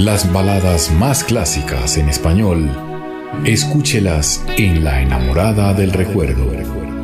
Las baladas más clásicas en español, escúchelas en La Enamorada del Recuerdo.